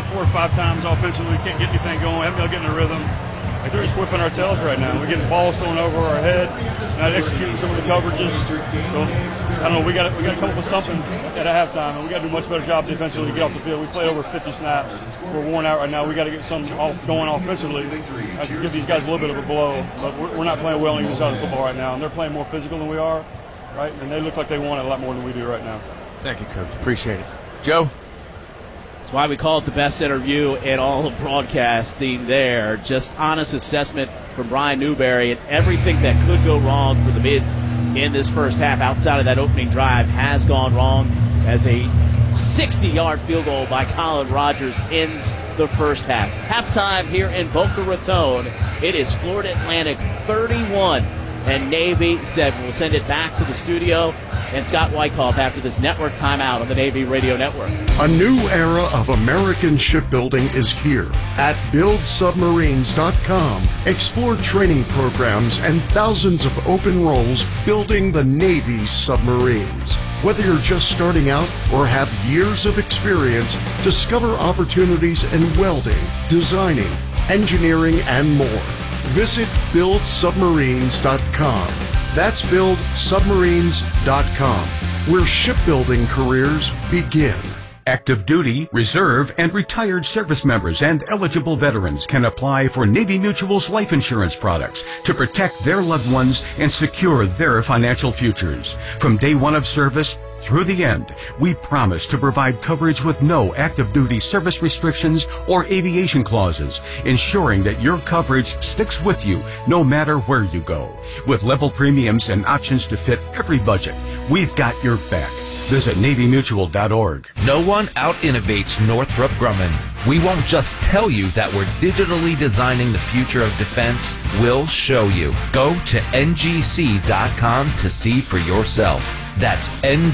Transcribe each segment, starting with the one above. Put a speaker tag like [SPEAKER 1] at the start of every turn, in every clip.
[SPEAKER 1] about 4 or 5 times offensively. Can't get anything going. Haven't been able to get in a rhythm. Like, they're just whipping our tails right now. We're getting balls thrown over our head, not executing some of the coverages. So, I don't know, we got to come up with something at halftime, and we got to do a much better job defensively to get off the field. We played over 50 snaps. We're worn out right now. We got to get something going offensively. I have to give these guys a little bit of a blow, but we're not playing well on either side of football right now, and they're playing more physical than we are, right? And they look like they want it a lot more than we do right now.
[SPEAKER 2] Thank you, Coach. Appreciate it. Joe?
[SPEAKER 3] That's why we call it the best interview in all of broadcasting there. Just honest assessment from Brian Newberry, and everything that could go wrong for the Mids in this first half outside of that opening drive has gone wrong, as a 60-yard field goal by Colin Rogers ends the first half. Halftime here in Boca Raton. It is Florida Atlantic 31 and Navy 7. We'll send it back to the studio and Scott Wyckoff after this network timeout on the Navy Radio Network.
[SPEAKER 4] A new era of American shipbuilding is here. At BuildSubmarines.com, explore training programs and thousands of open roles building the Navy's submarines. Whether you're just starting out or have years of experience, discover opportunities in welding, designing, engineering, and more. Visit BuildSubmarines.com. That's BuildSubmarines.com, where shipbuilding careers begin.
[SPEAKER 5] Active duty, reserve, and retired service members and eligible veterans can apply for Navy Mutual's life insurance products to protect their loved ones and secure their financial futures. From day one of service through the end, we promise to provide coverage with no active duty service restrictions or aviation clauses, ensuring that your coverage sticks with you no matter where you go. With level premiums and options to fit every budget, we've got your back. Visit NavyMutual.org.
[SPEAKER 6] No one out-innovates Northrop Grumman. We won't just tell you that we're digitally designing the future of defense. We'll show you. Go to ngc.com to see for yourself. That's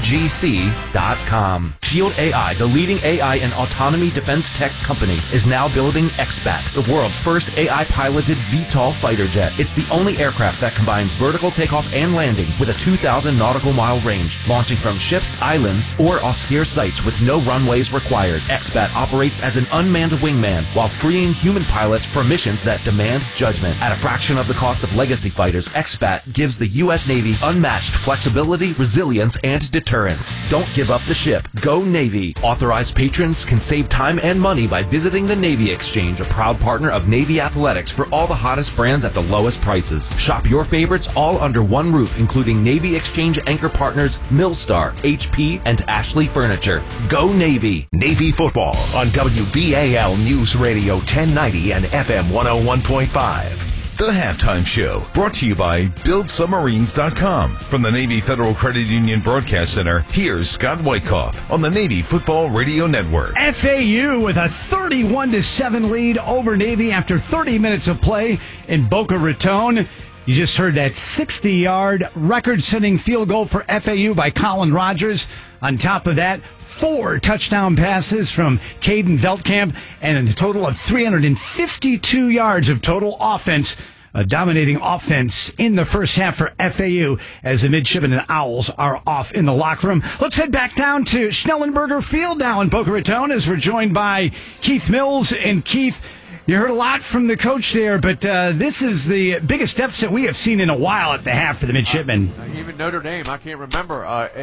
[SPEAKER 6] ngc.com. Shield AI, the leading AI and autonomy defense tech company, is now building XBAT, the world's first AI-piloted VTOL fighter jet. It's the only aircraft that combines vertical takeoff and landing with a 2,000 nautical mile range, launching from ships, islands, or austere sites with no runways required. XBAT operates as an unmanned wingman while freeing human pilots for missions that demand judgment. At a fraction of the cost of legacy fighters, XBAT gives the U.S. Navy unmatched flexibility, resilience, and deterrence. Don't give up the ship. Go Navy. Authorized patrons can save time and money by visiting the Navy Exchange, a proud partner of Navy Athletics, for all the hottest brands at the lowest prices. Shop your favorites all under one roof, including Navy Exchange anchor partners Millstar, HP, and Ashley Furniture. Go Navy.
[SPEAKER 7] Navy football on WBAL News Radio 1090 and FM 101.5. The Halftime Show, brought to you by BuildSubmarines.com. From the Navy Federal Credit Union Broadcast Center, here's Scott Wyckoff on the Navy Football Radio Network.
[SPEAKER 8] FAU with a 31-7 lead over Navy after 30 minutes of play in Boca Raton. You just heard that 60-yard record-setting field goal for FAU by Colin Rogers. On top of that, 4 touchdown passes from Caden Veldkamp and a total of 352 yards of total offense. A dominating offense in the first half for FAU as the Midshipmen and Owls are off in the locker room. Let's head back down to Schnellenberger Field now in Boca Raton as we're joined by Keith Mills. And Keith, you heard a lot from the coach there, but this is the biggest deficit we have seen in a while at the half for the Midshipmen.
[SPEAKER 2] Even Notre Dame, I can't remember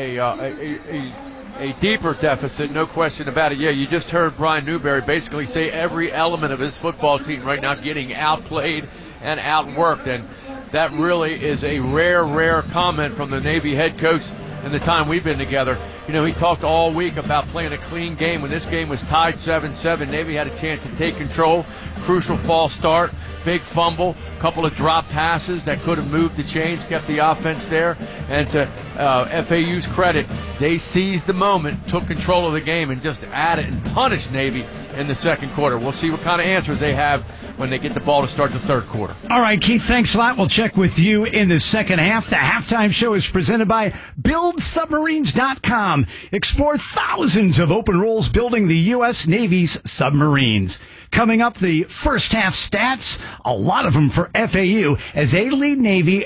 [SPEAKER 2] a deeper deficit, no question about it. Yeah, you just heard Brian Newberry basically say every element of his football team right now getting outplayed and outworked, and that really is a rare comment from the Navy head coach in the time we've been together. You know, he talked all week about playing a clean game. When this game was tied 7-7, Navy had a chance to take control. Crucial false start, big fumble, couple of drop passes that could have moved the chains, kept the offense there. And to FAU's credit, they seized the moment, took control of the game, and just added and punished Navy in the second quarter. We'll see what kind of answers they have when they get the ball to start the third quarter.
[SPEAKER 8] All right, Keith, thanks a lot. We'll check with you in the second half. The halftime show is presented by BuildSubmarines.com. Explore thousands of open roles building the U.S. Navy's submarines. Coming up, the first half stats, a lot of them for FAU, as they lead Navy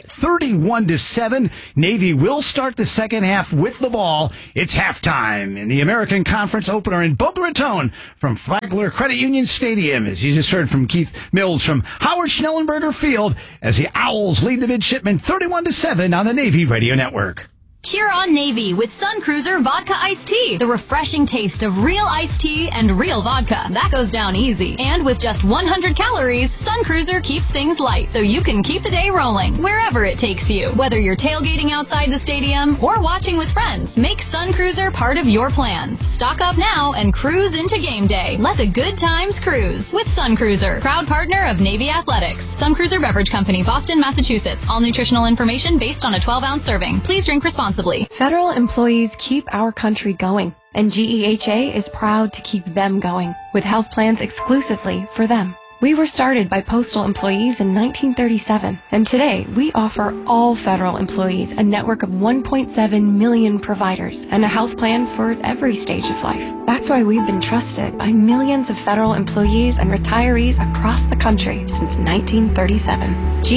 [SPEAKER 8] 31-7. Navy will start the second half with the ball. It's halftime in the American Conference opener in Boca Raton from Flagler Credit Union Stadium, as you just heard from Keith Mills from Howard Schnellenberger Field, as the Owls lead the midshipmen 31-7 on the Navy Radio Network.
[SPEAKER 9] Cheer on Navy with Sun Cruiser Vodka Iced Tea. The refreshing taste of real iced tea and real vodka. That goes down easy. And with just 100 calories, Sun Cruiser keeps things light so you can keep the day rolling wherever it takes you. Whether you're tailgating outside the stadium or watching with friends, make Sun Cruiser part of your plans. Stock up now and cruise into game day. Let the good times cruise with Sun Cruiser. Proud partner of Navy Athletics. Sun Cruiser Beverage Company, Boston, Massachusetts. All nutritional information based on a 12-ounce serving. Please drink responsibly.
[SPEAKER 10] Federal employees keep our country going, and GEHA is proud to keep them going with health plans exclusively for them. We were started by postal employees in 1937, and today we offer all federal employees a network of 1.7 million providers and a health plan for every stage of life. That's why we've been trusted by millions of federal employees and retirees across the country since 1937.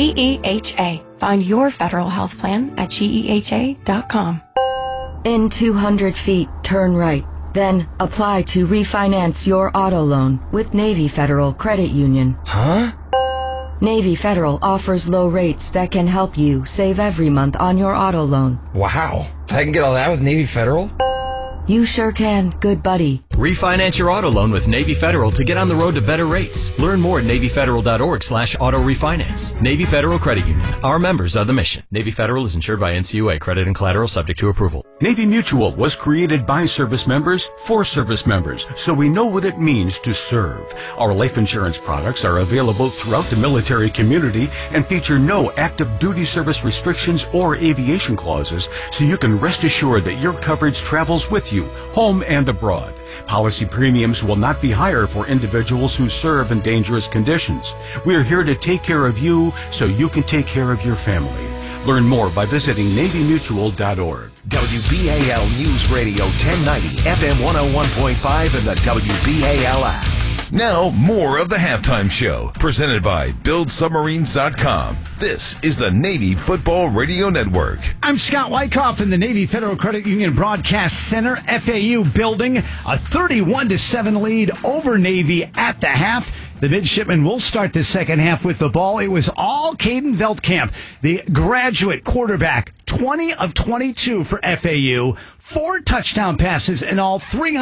[SPEAKER 10] GEHA. Find your federal health plan at GEHA.com.
[SPEAKER 11] In 200 feet, turn right. Then apply to refinance your auto loan with Navy Federal Credit Union.
[SPEAKER 12] Huh?
[SPEAKER 11] Navy Federal offers low rates that can help you save every month on your auto loan.
[SPEAKER 12] Wow. I can get all that with Navy Federal?
[SPEAKER 11] You sure can, good buddy.
[SPEAKER 13] Refinance your auto loan with Navy Federal to get on the road to better rates. Learn more at NavyFederal.org/auto refinance. Navy Federal Credit Union. Our members are the mission. Navy Federal is insured by NCUA. Credit and collateral subject to approval.
[SPEAKER 5] Navy Mutual was created by service members for service members, so we know what it means to serve. Our life insurance products are available throughout the military community and feature no active duty service restrictions or aviation clauses, so you can rest assured that your coverage travels with you, home and abroad. Policy premiums will not be higher for individuals who serve in dangerous conditions. We are here to take care of you so you can take care of your family. Learn more by visiting NavyMutual.org.
[SPEAKER 7] WBAL News Radio 1090, FM 101.5, and the WBAL app. Now, more of the halftime show, presented by BuildSubmarines.com. This is the Navy Football Radio Network.
[SPEAKER 8] I'm Scott Wyckoff in the Navy Federal Credit Union Broadcast Center. FAU building a 31-7 lead over Navy at the half. The midshipmen will start the second half with the ball. It was all Caden Veldkamp, the graduate quarterback, 20 of 22 for FAU. 4 touchdown passes in all,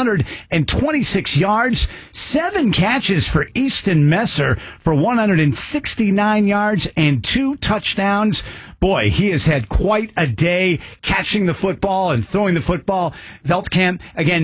[SPEAKER 8] 326 yards, 7 catches for Easton Messer for 169 yards and 2 touchdowns. Boy, he has had quite a day catching the football and throwing the football. Veldkamp, again,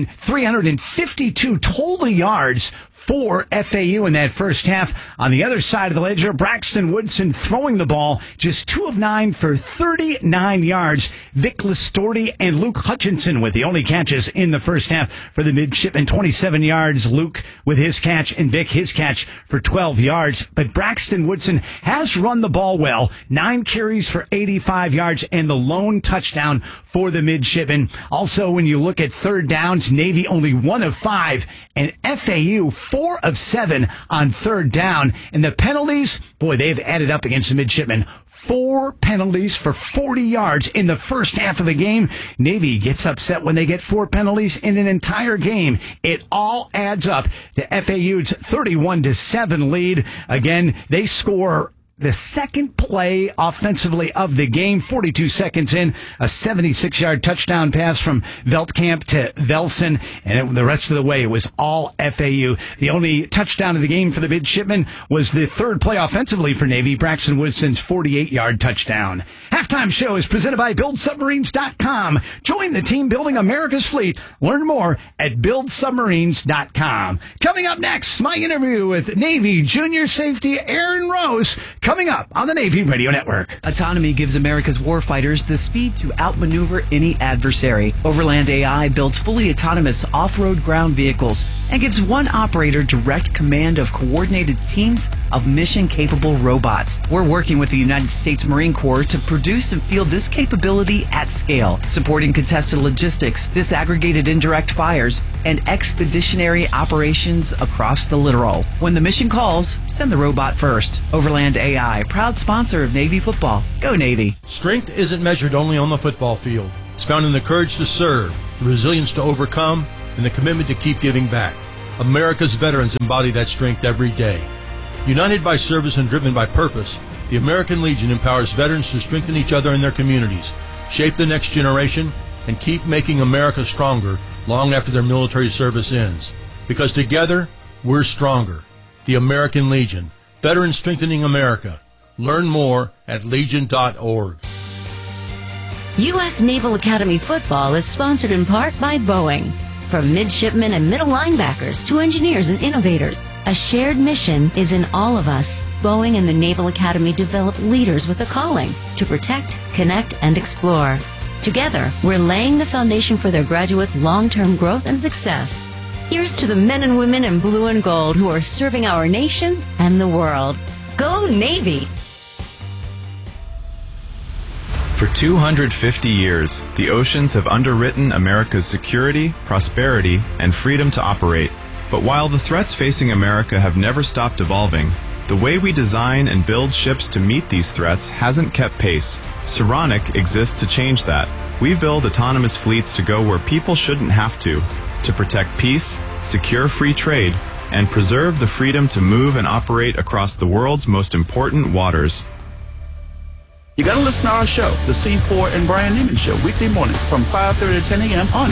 [SPEAKER 8] 352 total yards for FAU in that first half. On the other side of the ledger, Braxton Woodson throwing the ball, just 2 of 9 for 39 yards. Vic Listorti and Luke Hutchinson with the only catches in the first half for the midshipmen. 27 yards, Luke with his catch, and Vic his catch for 12 yards. But Braxton Woodson has run the ball well. 9 carries for 85 yards and the lone touchdown for the midshipmen. Also, when you look at third downs, Navy only 1 of 5 and FAU 4 of 7 on third down. And the penalties, boy, they've added up against the midshipmen. 4 penalties for 40 yards in the first half of the game. Navy gets upset when they get 4 penalties in an entire game. It all adds up to FAU's 31-7 lead. Again, they score the second play offensively of the game, 42 seconds in, a 76-yard touchdown pass from Veldkamp to Velson, and the rest of the way it was all FAU. The only touchdown of the game for the midshipmen was the third play offensively for Navy, Braxton Woodson's 48-yard touchdown. Halftime show is presented by BuildSubmarines.com. Join the team building America's fleet. Learn more at BuildSubmarines.com. Coming up next, my interview with Navy junior safety Aaron Rose. coming up on the Navy Radio Network.
[SPEAKER 14] Autonomy gives America's warfighters the speed to outmaneuver any adversary. Overland AI builds fully autonomous off-road ground vehicles and gives one operator direct command of coordinated teams of mission-capable robots. We're working with the United States Marine Corps to produce and field this capability at scale, supporting contested logistics, disaggregated indirect fires, and expeditionary operations across the littoral. When the mission calls, send the robot first. Overland AI, proud sponsor of Navy football. Go Navy.
[SPEAKER 15] Strength isn't measured only on the football field. It's found in the courage to serve, the resilience to overcome, and the commitment to keep giving back. America's veterans embody that strength every day. United by service and driven by purpose, the American Legion empowers veterans to strengthen each other and their communities, shape the next generation, and keep making America stronger long after their military service ends. Because together, we're stronger. The American Legion. Veterans strengthening America. Learn more at legion.org.
[SPEAKER 16] U.S. Naval Academy football is sponsored in part by Boeing. From midshipmen and middle linebackers to engineers and innovators, a shared mission is in all of us. Boeing and the Naval Academy develop leaders with a calling to protect, connect, and explore. Together, we're laying the foundation for their graduates' long-term growth and success. Here's to the men and women in blue and gold who are serving our nation and the world. Go Navy!
[SPEAKER 17] For 250 years, the oceans have underwritten America's security, prosperity, and freedom to operate. But while the threats facing America have never stopped evolving, the way we design and build ships to meet these threats hasn't kept pace. Saronic exists to change that. We build autonomous fleets to go where people shouldn't have to protect peace, secure free trade, and preserve the freedom to move and operate across the world's most important waters.
[SPEAKER 18] You got to listen to our show, The C4 and Brian Neiman Show, weekday mornings from 5:30 to 10 a.m. on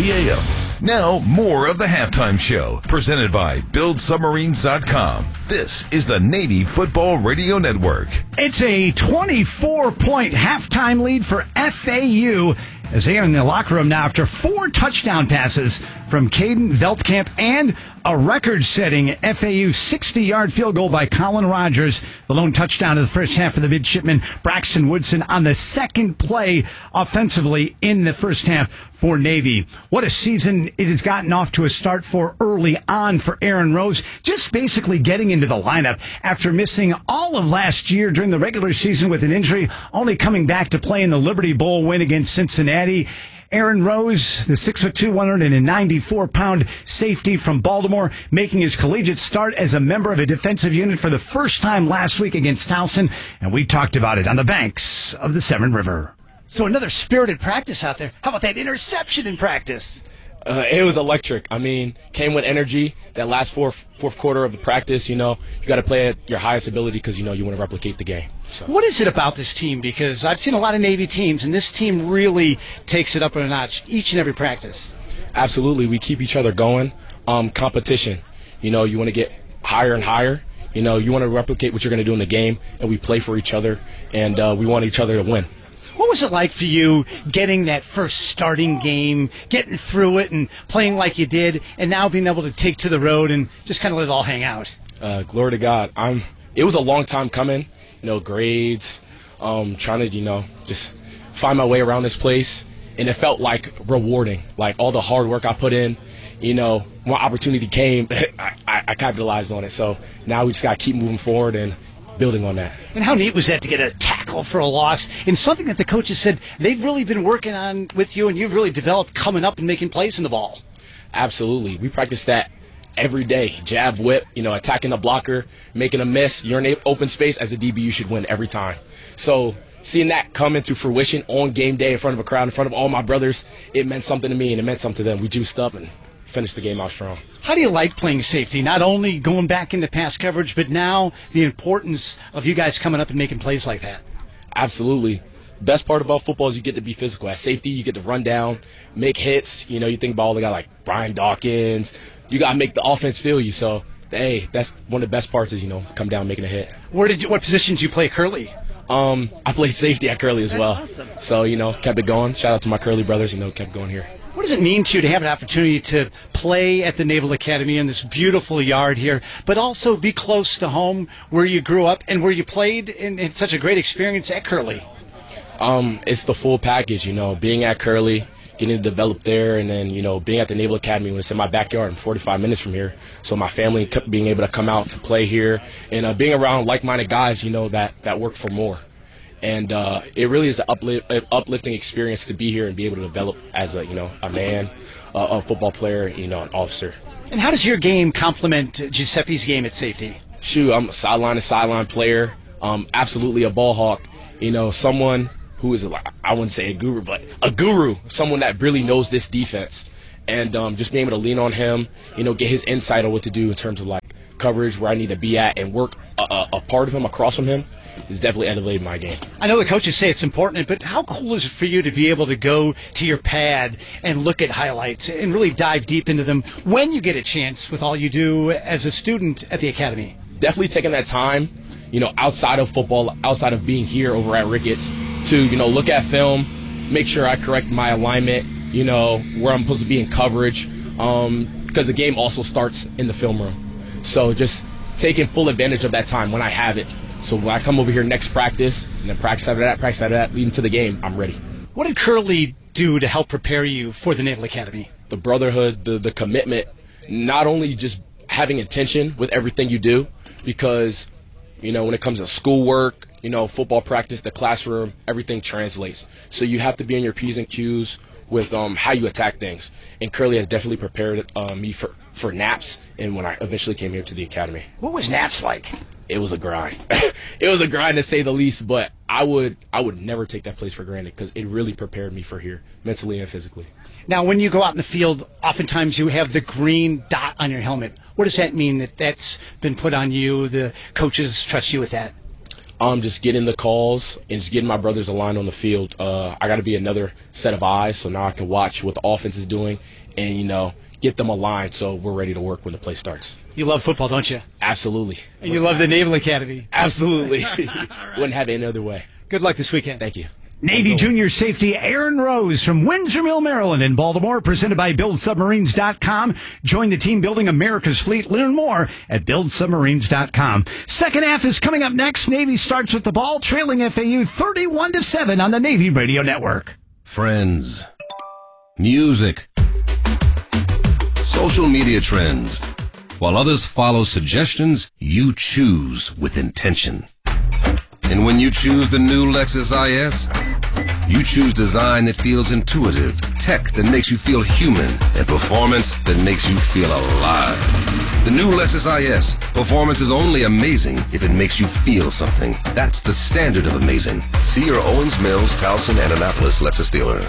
[SPEAKER 18] WBAL.
[SPEAKER 7] Now, more of the Halftime Show, presented by BuildSubmarines.com. This is the Navy Football Radio Network.
[SPEAKER 8] It's a 24-point halftime lead for FAU as they are in the locker room now after 4 touchdown passes from Caden Veldkamp and a record-setting FAU 60-yard field goal by Colin Rogers. The lone touchdown of the first half for the midshipman Braxton Woodson on the second play offensively in the first half for Navy. What a season it has gotten off to a start for early on for Aaron Rose, just basically getting into the lineup after missing all of last year during the regular season with an injury, only coming back to play in the Liberty Bowl win against Cincinnati. Aaron Rose, the 6'2", 194-pound safety from Baltimore, making his collegiate start as a member of a defensive unit for the first time last week against Towson, and we talked about it on the banks of the Severn River.
[SPEAKER 19] So another spirited practice out there. How about that interception in practice?
[SPEAKER 20] It was electric. I mean, came with energy. That last fourth quarter of the practice, you got to play at your highest ability because, you want to replicate the game. So.
[SPEAKER 19] What is it about this team? Because I've seen a lot of Navy teams, and this team really takes it up a notch each and every practice.
[SPEAKER 20] Absolutely. We keep each other going. Competition. You want to get higher and higher. You want to replicate what you're going to do in the game, and we play for each other, and we want each other to win.
[SPEAKER 19] What was it like for you getting that first starting game, getting through it and playing like you did, and now being able to take to the road and just kind of let it all hang out?
[SPEAKER 20] Glory to God. It was a long time coming, grades, trying to, just find my way around this place. And it felt like rewarding, like all the hard work I put in, when opportunity came, I capitalized on it. So now we just got to keep moving forward and building on that.
[SPEAKER 19] And how neat was that to get a tackle for a loss and something that the coaches said they've really been working on with you and you've really developed coming up and making plays in the ball?
[SPEAKER 20] Absolutely. We practice that every day. Jab, whip, attacking the blocker, making a miss. You're in open space. As a DB, you should win every time. So seeing that come into fruition on game day in front of a crowd, in front of all my brothers, it meant something to me and it meant something to them. We juiced up and finished the game out strong.
[SPEAKER 19] How do you like playing safety? Not only going back into pass coverage, but now the importance of you guys coming up and making plays like that.
[SPEAKER 20] Absolutely. Best part about football is you get to be physical. At safety, you get to run down, make hits. You think about all the guys like Brian Dawkins. You got to make the offense feel you. So, hey, that's one of the best parts is, come down making a hit.
[SPEAKER 19] What position did you play at Curly?
[SPEAKER 20] I played safety at Curly as well.
[SPEAKER 19] That's awesome.
[SPEAKER 20] So, kept it going. Shout out to my Curly brothers, kept going here.
[SPEAKER 19] What does it mean to you to have an opportunity to play at the Naval Academy in this beautiful yard here, but also be close to home where you grew up and where you played in such a great experience at Curley?
[SPEAKER 20] It's the full package, being at Curley, getting to develop there, and then, being at the Naval Academy when it's in my backyard. I'm 45 minutes from here. So my family being able to come out to play here and being around like-minded guys, that work for more. And it really is an uplifting experience to be here and be able to develop as a man, a football player, an officer.
[SPEAKER 19] And how does your game complement Giuseppe's game at safety?
[SPEAKER 20] Shoot, I'm a sideline player, absolutely a ball hawk, someone who is, I wouldn't say a guru, but a guru, someone that really knows this defense. And just being able to lean on him, get his insight on what to do in terms of coverage, where I need to be at, and work a part of him across from him is definitely elevated my game.
[SPEAKER 19] I know the coaches say it's important, but how cool is it for you to be able to go to your pad and look at highlights and really dive deep into them when you get a chance with all you do as a student at the academy?
[SPEAKER 20] Definitely taking that time, outside of football, outside of being here over at Ricketts, to, look at film, make sure I correct my alignment, where I'm supposed to be in coverage, because the game also starts in the film room. So just taking full advantage of that time when I have it. So when I come over here next practice, and then practice out of that, leading to the game, I'm ready.
[SPEAKER 19] What did Curley do to help prepare you for the Naval Academy?
[SPEAKER 20] The brotherhood, the commitment, not only just having intention with everything you do, because, when it comes to schoolwork, football practice, the classroom, everything translates. So you have to be on your P's and Q's with how you attack things. And Curley has definitely prepared me for naps, and when I eventually came here to the academy.
[SPEAKER 19] What was naps like?
[SPEAKER 20] It was a grind. It was a grind, to say the least, but I would never take that place for granted, because it really prepared me for here, mentally and physically.
[SPEAKER 19] Now, when you go out in the field, oftentimes you have the green dot on your helmet. What does that mean, that's been put on you? The coaches trust you with that?
[SPEAKER 20] Just getting the calls and just getting my brothers aligned on the field. I got to be another set of eyes, so now I can watch what the offense is doing and, get them aligned so we're ready to work when the play starts.
[SPEAKER 19] You love football, don't you?
[SPEAKER 20] Absolutely.
[SPEAKER 19] And you love the Naval Academy?
[SPEAKER 20] Absolutely. Wouldn't have it any other way.
[SPEAKER 19] Good luck this weekend.
[SPEAKER 20] Thank you.
[SPEAKER 8] Navy junior safety Aaron Rose from Windsor Mill, Maryland in Baltimore, presented by BuildSubmarines.com. Join the team building America's fleet. Learn more at BuildSubmarines.com. Second half is coming up next. Navy starts with the ball, trailing FAU 31-7 on the Navy Radio Network.
[SPEAKER 21] Friends, music, social media trends. While others follow suggestions, you choose with intention. And when you choose the new Lexus IS, you choose design that feels intuitive, tech that makes you feel human, and performance that makes you feel alive. The new Lexus IS. Performance is only amazing if it makes you feel something. That's the standard of amazing. See your Owens Mills, Towson, and Annapolis Lexus dealer.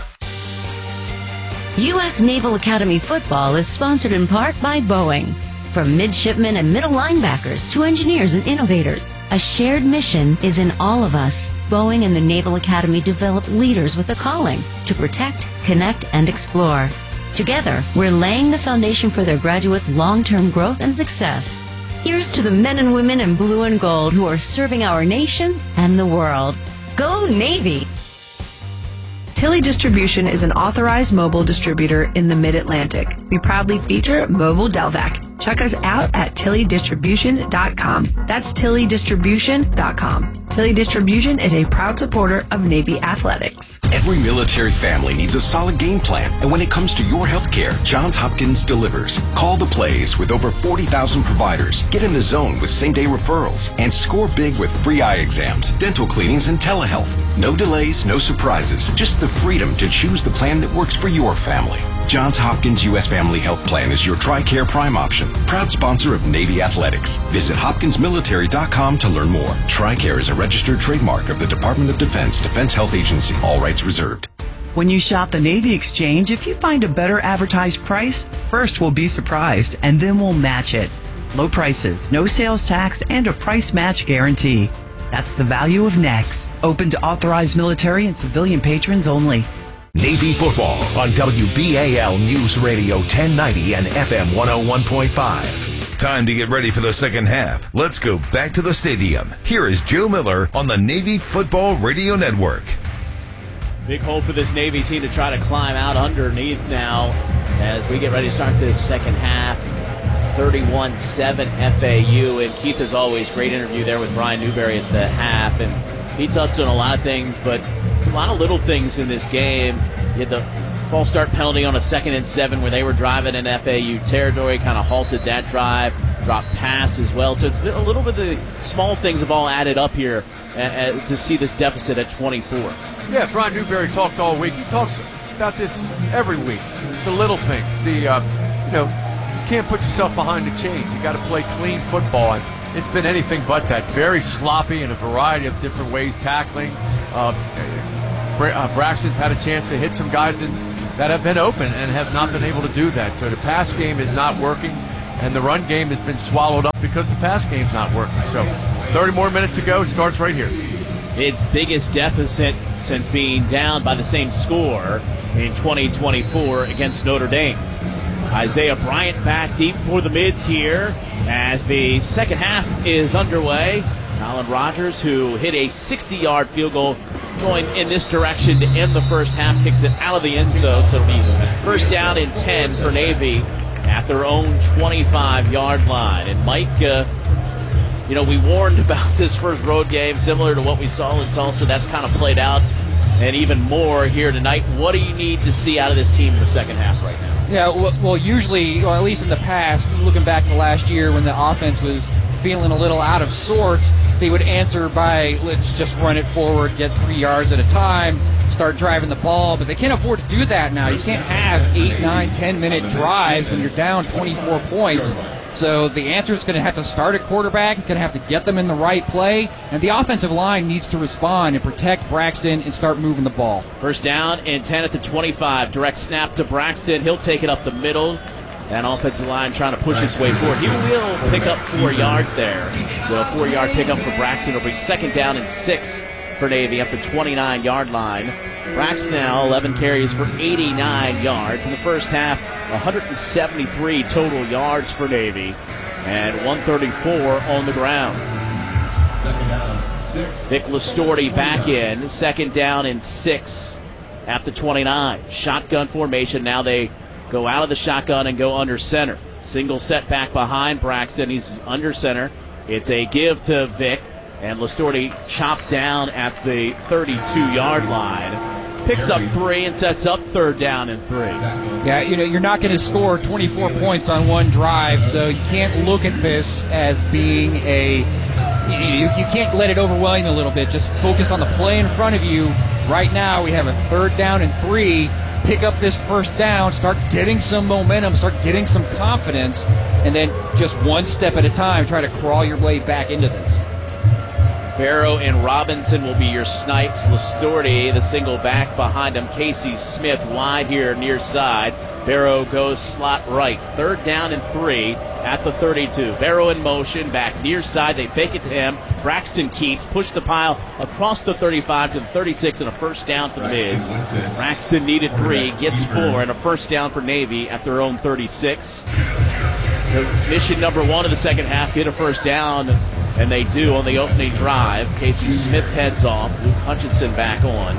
[SPEAKER 16] U.S. Naval Academy football is sponsored in part by Boeing. From midshipmen and middle linebackers to engineers and innovators, a shared mission is in all of us. Boeing and the Naval Academy develop leaders with a calling to protect, connect, and explore. Together, we're laying the foundation for their graduates' long-term growth and success. Here's to the men and women in blue and gold who are serving our nation and the world. Go Navy!
[SPEAKER 22] Tilly Distribution is an authorized mobile distributor in the Mid-Atlantic. We proudly feature Mobile Delvac. Check us out at TillyDistribution.com. That's TillyDistribution.com. Tilly Distribution is a proud supporter of Navy athletics.
[SPEAKER 23] Every military family needs a solid game plan, and when it comes to your health care, Johns Hopkins delivers. Call the plays with over 40,000 providers. Get in the zone with same-day referrals, and score big with free eye exams, dental cleanings, and telehealth. No delays, no surprises, just the freedom to choose the plan that works for your family. Johns Hopkins U.S. Family Health Plan is your TRICARE Prime option. Proud sponsor of Navy Athletics. Visit hopkinsmilitary.com to learn more. TRICARE is a registered trademark of the Department of Defense Defense Health Agency. All rights reserved.
[SPEAKER 14] When you shop the Navy Exchange, if you find a better advertised price, first we'll be surprised, and then we'll match it. Low prices, no sales tax, and a price match guarantee. That's the value of NEX. Open to authorized military and civilian patrons only.
[SPEAKER 7] Navy football on WBAL News Radio 1090 and FM 101.5. Time to get ready for the second half. Let's go back to the stadium. Here is Joe Miller on the Navy Football Radio Network.
[SPEAKER 1] Big hole for this Navy team to try to climb out underneath now as we get ready to start this second half. 31-7 FAU. And Keith, as always, great interview there with Brian Newberry at the half. And he touched on a lot of things, but it's a lot of little things in this game. You had the false start penalty on a 2nd and 7 where they were driving in FAU territory, kind of halted that drive, dropped pass as well. So it's been a little bit of the small things have all added up here to see this deficit at 24.
[SPEAKER 2] Yeah, Brian Newberry talked all week. He talks about this every week. The little things. You can't put yourself behind the chains. You got to play clean football. And it's been anything but that. Very sloppy in a variety of different ways, tackling. Braxton's had a chance to hit some guys that have been open and have not been able to do that. So the pass game is not working, and the run game has been swallowed up because the pass game's not working. So 30 more minutes to go. It starts right here.
[SPEAKER 1] Its biggest deficit since being down by the same score in 2024 against Notre Dame. Isaiah Bryant back deep for the mids here as the second half is underway. Colin Rogers, who hit a 60-yard field goal going in this direction to end the first half, kicks it out of the end zone. So it'll be first down and 10 for Navy at their own 25-yard line. And Mike, we warned about this first road game, similar to what we saw in Tulsa. That's kind of played out, and even more here tonight. What do you need to see out of this team in the second half right now?
[SPEAKER 3] Yeah, well, usually, or at least in the past, looking back to last year when the offense was feeling a little out of sorts, they would answer by, let's just run it forward, get 3 yards at a time, start driving the ball. But they can't afford to do that now. You can't have 8, 9, 10-minute drives when you're down 24 points. So the answer is going to have to start at quarterback. It's going to have to get them in the right play. And the offensive line needs to respond and protect Braxton and start moving the ball.
[SPEAKER 1] First down and 10 at the 25. Direct snap to Braxton. He'll take it up the middle. That offensive line trying to push its way forward. He will pick up 4 yards there. So a 4-yard pickup for Braxton. It'll be second down and 6 for Navy at the 29-yard line. Braxton now 11 carries for 89 yards. In the first half, 173 total yards for Navy and 134 on the ground. Vic Listorti back in. Second down and 6 at the 29. Shotgun formation. Now they go out of the shotgun and go under center. Single set back behind Braxton. He's under center. It's a give to Vic. And Listorti chopped down at the 32-yard line. Picks up 3 and sets up third down and 3.
[SPEAKER 3] Yeah, you're not going to score 24 points on one drive, so you can't look at this as being you can't let it overwhelm you a little bit. Just focus on the play in front of you. Right now, we have a third down and 3. Pick up this first down, start getting some momentum, start getting some confidence, and then just one step at a time, try to crawl your way back into this.
[SPEAKER 1] Barrow and Robinson will be your snipes. Listorti, the single back behind him. Casey Smith wide here near side. Barrow goes slot right. Third down and 3 at the 32. Barrow in motion, back near side. They fake it to him. Braxton keeps, push the pile across the 35 to the 36 and a first down for the Mids. Braxton needed 3, gets 4, and a first down for Navy at their own 36. Mission number 1 of the second half, get a first down. And they do on the opening drive. Casey Smith heads off. Luke Hutchinson back on.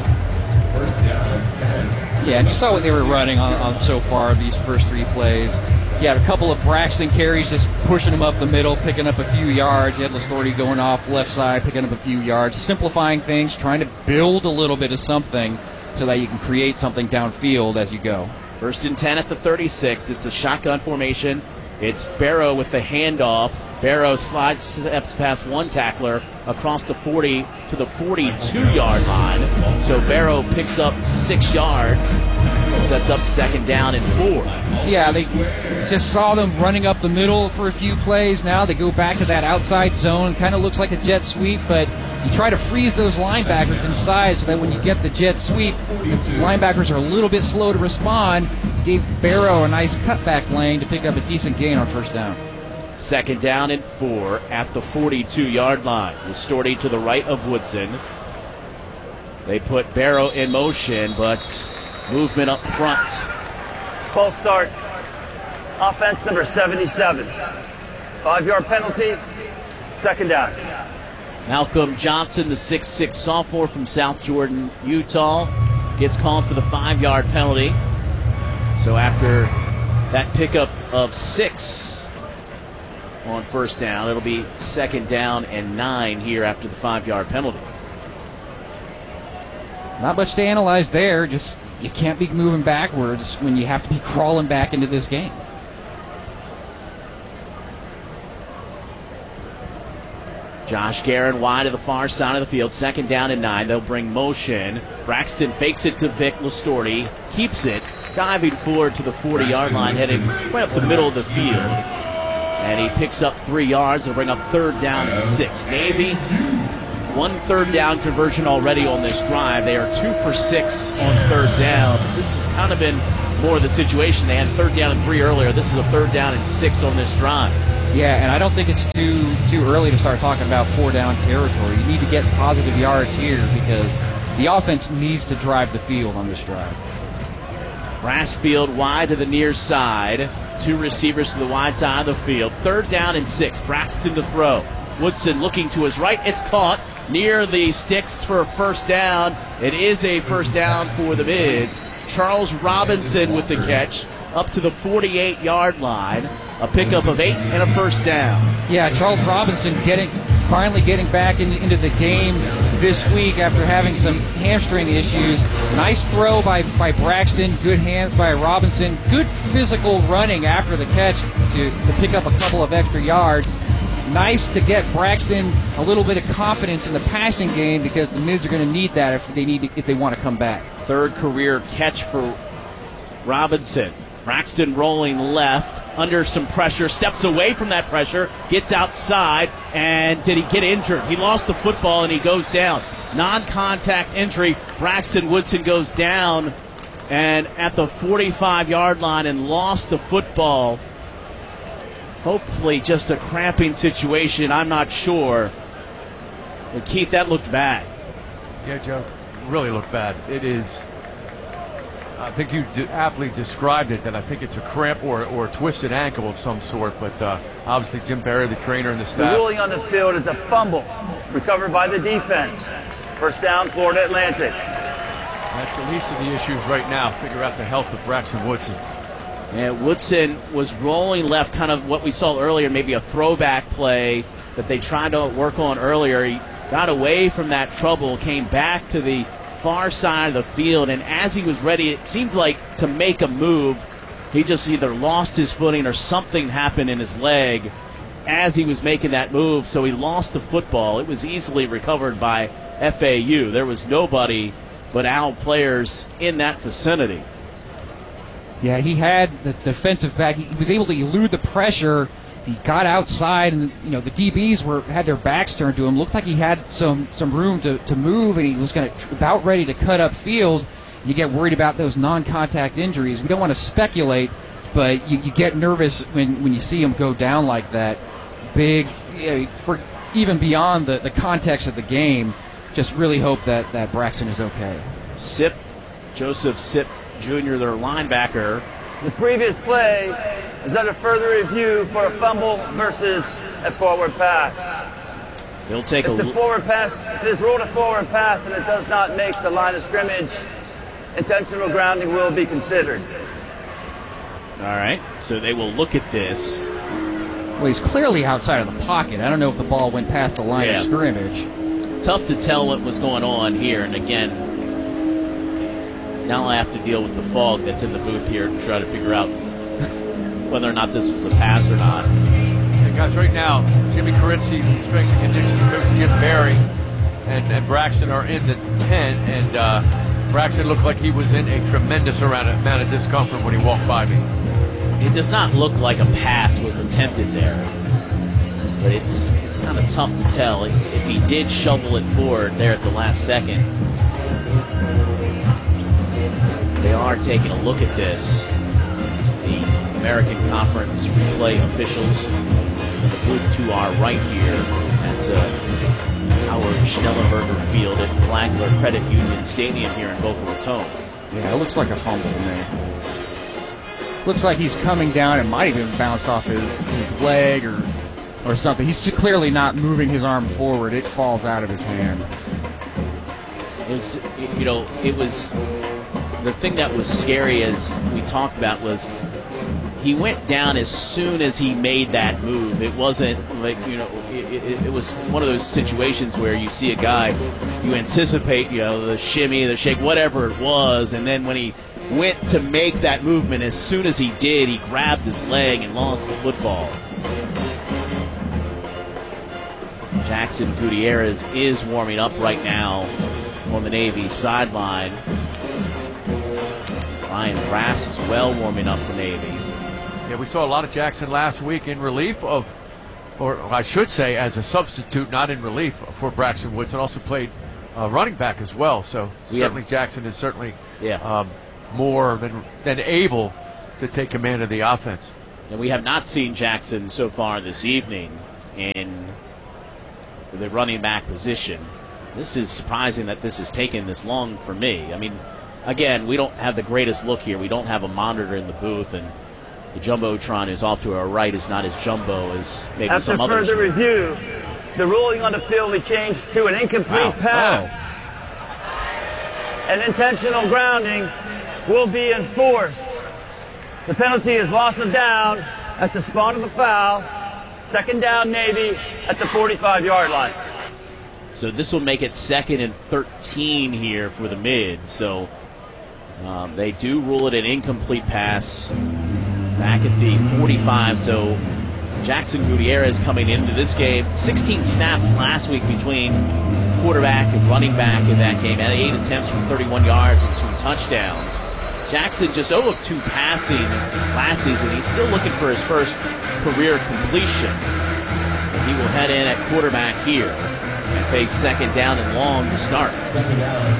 [SPEAKER 3] Yeah, and you saw what they were running on so far these first 3 plays. You had a couple of Braxton carries just pushing them up the middle, picking up a few yards. You had Listorti going off left side, picking up a few yards, simplifying things, trying to build a little bit of something so that you can create something downfield as you go.
[SPEAKER 1] First and 10 at the 36. It's a shotgun formation. It's Barrow with the handoff. Barrow slides steps past one tackler across the 40 to the 42-yard line. So Barrow picks up 6 yards and sets up second down and 4.
[SPEAKER 3] Yeah, they just saw them running up the middle for a few plays. Now they go back to that outside zone. Kind of looks like a jet sweep, but you try to freeze those linebackers inside so that when you get the jet sweep, the linebackers are a little bit slow to respond. Gave Barrow a nice cutback lane to pick up a decent gain on first down.
[SPEAKER 1] Second down and 4 at the 42-yard line. Listorti to the right of Woodson. They put Barrow in motion, but movement up front.
[SPEAKER 4] False start. Offense number 77. 5-yard penalty. Second down.
[SPEAKER 1] Malcolm Johnson, the 6'6 sophomore from South Jordan, Utah. gets called for the 5-yard penalty. So after that pickup of 6 on first down, it'll be 2nd down and 9 here after the 5-yard penalty.
[SPEAKER 3] Not much to analyze there. Just you can't be moving backwards when you have to be crawling back into this game.
[SPEAKER 1] Josh Guerin wide to the far side of the field. 2nd down and 9. They'll bring motion. Braxton fakes it to Vic Listorti. Keeps it. Diving forward to the 40-yard line. Heading right up the middle of the field. And he picks up 3 yards. They'll bring up 3rd down and 6. Navy, 1 3rd down conversion already on this drive. They are 2 for 6 on 3rd down. This has kind of been more of the situation. They had 3rd down and 3 earlier. This is a 3rd down and 6 on this drive.
[SPEAKER 3] Yeah, and I don't think it's too early to start talking about 4-down territory. You need to get positive yards here because the offense needs to drive the field on this drive.
[SPEAKER 1] Brassfield wide to the near side. 2 receivers to the wide side of the field. 3rd down and 6. Braxton to throw. Woodson looking to his right. It's caught near the sticks for a 1st down. It is a 1st down for the Mids. Charles Robinson with the catch up to the 48-yard line. A pickup of 8 and a 1st down.
[SPEAKER 3] Yeah, Charles Robinson finally getting back into the game this week after having some hamstring issues. Nice throw by Braxton. Good hands by Robinson. Good physical running after the catch to pick up a couple of extra yards. Nice to get Braxton a little bit of confidence in the passing game because the Mids are going to need that if they want to come back.
[SPEAKER 1] 3rd career catch for Robinson. Braxton rolling left, under some pressure, steps away from that pressure, gets outside, and did he get injured? He lost the football and he goes down. Non-contact injury. Braxton Woodson goes down and at the 45-yard line and lost the football. Hopefully just a cramping situation, I'm not sure. But Keith, that looked bad.
[SPEAKER 2] Yeah, Joe, really looked bad. It is... I think you aptly described it, that I think it's a cramp or a twisted ankle of some sort, but obviously Jim Barry, the trainer, and the staff.
[SPEAKER 4] The ruling on the field is a fumble recovered by the defense. 1st down, Florida Atlantic.
[SPEAKER 2] That's the least of the issues right now. Figure out the health of Braxton Woodson.
[SPEAKER 1] And Woodson was rolling left, kind of what we saw earlier, maybe a throwback play that they tried to work on earlier. He got away from that trouble, came back to the far side of the field, and as he was ready, it seemed like to make a move, he just either lost his footing or something happened in his leg as he was making that move, so he lost the football. It was easily recovered by FAU. There was nobody but Owl players in that vicinity.
[SPEAKER 3] Yeah, he had the defensive back. He was able to elude the pressure. He got outside, and the DBs had their backs turned to him. Looked like he had some room to move, and he was about ready to cut up field. You get worried about those non-contact injuries. We don't want to speculate, but you get nervous when you see him go down like that. Big, for even beyond the context of the game. Just really hope that Braxton is okay.
[SPEAKER 1] Joseph Sipp Jr., their linebacker.
[SPEAKER 4] The previous play is under further review for a fumble versus a forward pass.
[SPEAKER 1] They'll take
[SPEAKER 4] if the forward pass, if it is ruled a forward pass and it does not make the line of scrimmage, intentional grounding will be considered.
[SPEAKER 1] All right, so they will look at this.
[SPEAKER 3] Well, he's clearly outside of the pocket. I don't know if the ball went past the line of scrimmage.
[SPEAKER 1] Tough to tell what was going on here, and again, now I have to deal with the fog that's in the booth here to try to figure out whether or not this was a pass or not.
[SPEAKER 2] And guys, right now, Jimmy Carizzi, strength and conditioning coach Jim Barry, and Braxton are in the tent, and Braxton looked like he was in a tremendous amount of discomfort when he walked by me.
[SPEAKER 1] It does not look like a pass was attempted there, but it's kind of tough to tell if he did shovel it forward there at the last second. They are taking a look at this. The American Conference replay officials in the booth to our right here. That's Howard Schnellenberger Field at Flagler Credit Union Stadium here in Boca Raton.
[SPEAKER 3] Yeah, it looks like a fumble to me. Looks like he's coming down. It might have even bounced off his leg or something. He's clearly not moving his arm forward. It falls out of his hand.
[SPEAKER 1] it was the thing that was scary, as we talked about, was he went down as soon as he made that move. It wasn't like, it was one of those situations where you see a guy, you anticipate, the shimmy, the shake, whatever it was, and then when he went to make that movement, as soon as he did, he grabbed his leg and lost the football. Jackson Gutierrez is warming up right now on the Navy sideline. Ryan Brass as well warming up for Navy.
[SPEAKER 2] Yeah, we saw a lot of Jackson last week in relief of, or I should say as a substitute, not in relief for Braxton Woodson. Also played running back as well. So certainly Jackson is certainly more than able to take command of the offense.
[SPEAKER 1] And we have not seen Jackson so far this evening in the running back position. This is surprising that this has taken this long for me. I mean, again, we don't have the greatest look here. We don't have a monitor in the booth, and the Jumbotron is off to our right is not as jumbo as maybe some others.
[SPEAKER 4] After further review, the ruling on the field will be changed to an incomplete pass. An intentional grounding will be enforced. The penalty is loss of down at the spawn of the foul. Second down, Navy at the 45-yard line.
[SPEAKER 1] So this will make it 2nd and 13 here for the Mids. So they do rule it an incomplete pass back at the 45. So Jackson Gutierrez coming into this game. 16 snaps last week between quarterback and running back in that game. Had 8 attempts for 31 yards and 2 touchdowns. Jackson just 0 of 2 passing last season. He's still looking for his first career completion. He will head in at quarterback here and face 2nd down and long to start.
[SPEAKER 6] 2nd down,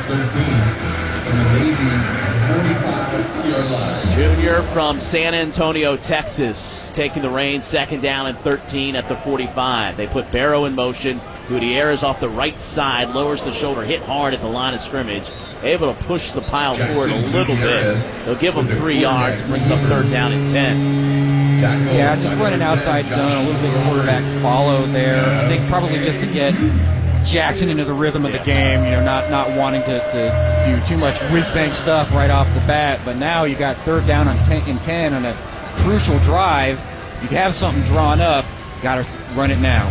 [SPEAKER 6] 13, from the Navy 45-yard line.
[SPEAKER 1] Junior from San Antonio, Texas, taking the reins, 2nd down and 13 at the 45. They put Barrow in motion. Gutierrez off the right side, lowers the shoulder, hit hard at the line of scrimmage, able to push the pile forward a little bit. They'll give him 3 yards, brings up 3rd down and 10.
[SPEAKER 3] Yeah, just running outside zone, a little bit of quarterback follow there. I think probably just to get Jackson into the rhythm of the game, not wanting to do too much whiz-bang stuff right off the bat. But now you got 3rd down and 10 on a crucial drive. If you have something drawn up, you got to run it now.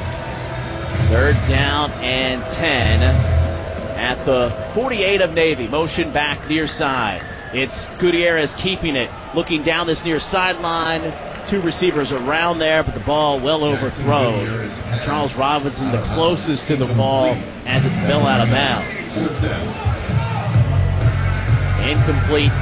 [SPEAKER 1] 3rd down and 10 at the 48 of Navy. Motion back near side. It's Gutierrez keeping it, looking down this near sideline. 2 receivers around there, but the ball well overthrown. Charles Robinson the closest to the ball as it fell out of bounds. Incomplete.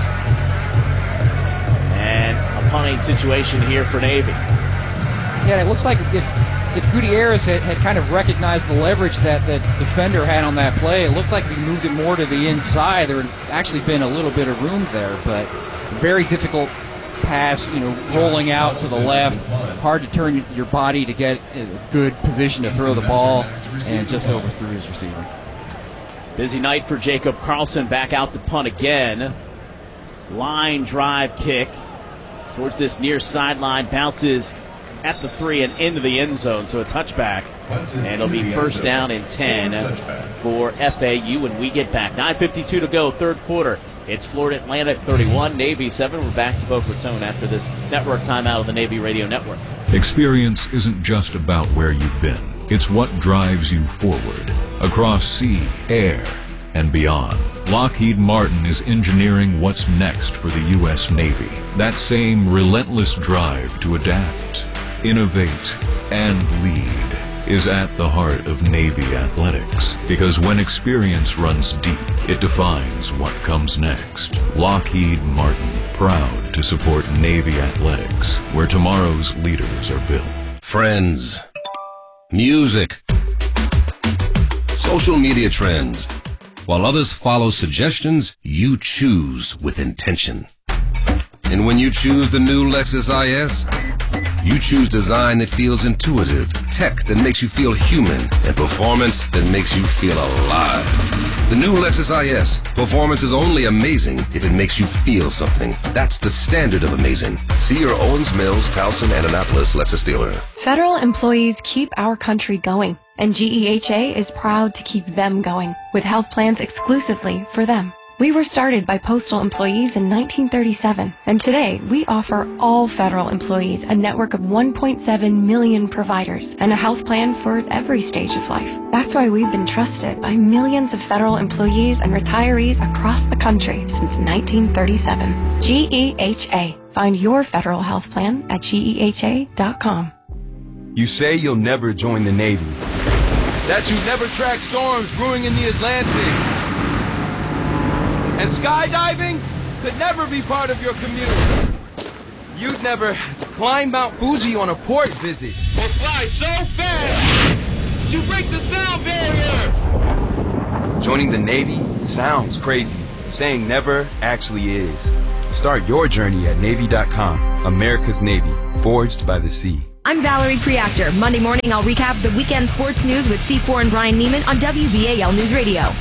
[SPEAKER 1] And a punting situation here for Navy.
[SPEAKER 3] Yeah, it looks like if Gutierrez had kind of recognized the leverage that the defender had on that play, it looked like he moved it more to the inside. There had actually been a little bit of room there, but very difficult pass, rolling out to the left. Hard to turn your body to get a good position to throw the ball, and just overthrew his receiver.
[SPEAKER 1] Busy night for Jacob Carlson, back out to punt again. Line drive kick towards this near sideline, bounces at the 3 and into the end zone, so a touchback. And it'll be 1st down and 10 for FAU when we get back. 9:52 to go, 3rd quarter. It's Florida Atlantic 31, Navy 7. We're back to Boca Raton after this network timeout of the Navy Radio Network.
[SPEAKER 9] Experience isn't just about where you've been. It's what drives you forward, across sea, air, and beyond. Lockheed Martin is engineering what's next for the U.S. Navy. That same relentless drive to adapt, innovate, and lead is at the heart of Navy athletics. Because when experience runs deep, it defines what comes next. Lockheed Martin, proud to support Navy athletics, where tomorrow's leaders are built.
[SPEAKER 21] Friends, music, social media trends. While others follow suggestions, you choose with intention. And when you choose the new Lexus IS, you choose design that feels intuitive, tech that makes you feel human, and performance that makes you feel alive. The new Lexus IS, performance is only amazing if it makes you feel something. That's the standard of amazing. See your Owens Mills, Towson, and Annapolis Lexus dealer.
[SPEAKER 10] Federal employees keep our country going. and GEHA is proud to keep them going with health plans exclusively for them. We were started by postal employees in 1937, and today we offer all federal employees a network of 1.7 million providers and a health plan for every stage of life. That's why we've been trusted by millions of federal employees and retirees across the country since 1937. GEHA. Find your federal health plan at GEHA.com.
[SPEAKER 11] You say you'll never join the Navy. That you never track storms brewing in the Atlantic. And skydiving could never be part of your commute. You'd never climb Mount Fuji on a port visit.
[SPEAKER 12] Or fly so fast, you break the sound barrier.
[SPEAKER 11] Joining the Navy sounds crazy. Saying never actually is. Start your journey at Navy.com. America's Navy, forged by the sea.
[SPEAKER 24] I'm Valerie Preactor. Monday morning, I'll recap the weekend sports news with C4 and Brian Neiman on WBAL News Radio.